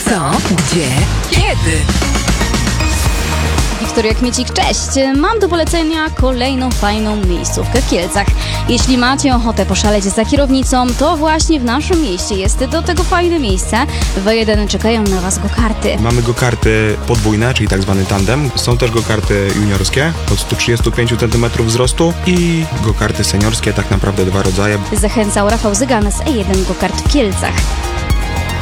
Co? Gdzie? Kiedy? Wiktoria Kmiecik, cześć! Mam do polecenia kolejną fajną miejscówkę w Kielcach. Jeśli macie ochotę poszaleć za kierownicą, to właśnie w naszym mieście jest do tego fajne miejsce. W E1 czekają na Was go-karty. Mamy go-karty podwójne, czyli tak zwany tandem. Są też go-karty juniorskie od 135 cm wzrostu i go-karty seniorskie, tak naprawdę dwa rodzaje. Zachęcał Rafał Zygan z E1 Go-Kart w Kielcach.